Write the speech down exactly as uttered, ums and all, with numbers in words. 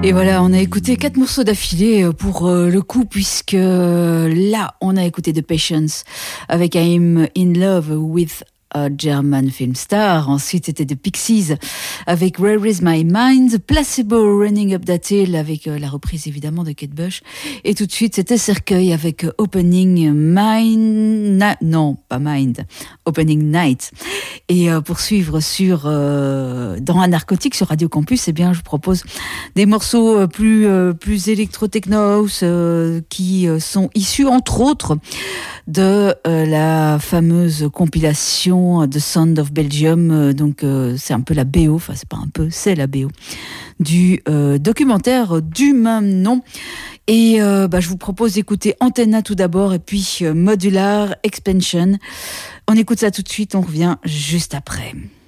Et voilà, on a écouté quatre morceaux d'affilée pour euh, le coup, puisque euh, là, on a écouté The Patience avec I'm in Love with a German film star. Ensuite, c'était The Pixies avec Where is My Mind, Placebo, Running Up That Hill avec euh, la reprise évidemment de Kate Bush. Et tout de suite, c'était Cercueil avec euh, Opening Mind, Na- non, pas Mind, Opening Night. Et euh, pour suivre sur euh, dans un narcotique sur Radio Campus, eh bien, je vous propose des morceaux euh, plus euh, plus électro-techno euh, qui euh, sont issus entre autres de euh, la fameuse compilation The Sound of Belgium. Euh, donc euh, c'est un peu la B O, enfin c'est pas un peu, c'est la B O du euh, documentaire du même nom. Et euh, bah, je vous propose d'écouter Antenna tout d'abord et puis euh, Modular Expansion. On écoute ça tout de suite, on revient juste après.